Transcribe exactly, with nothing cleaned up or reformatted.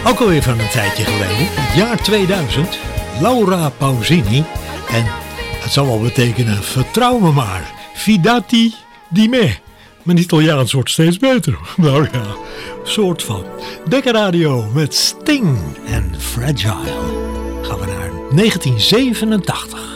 Ook alweer van een tijdje geleden, het jaar tweeduizend, Laura Pausini. En het zal wel betekenen, vertrouw me maar, fidati di me. Mijn Italiaans wordt steeds beter. Nou ja, soort van. Decca Radio met Sting en Fragile. Gaan we naar negentien zevenentachtig.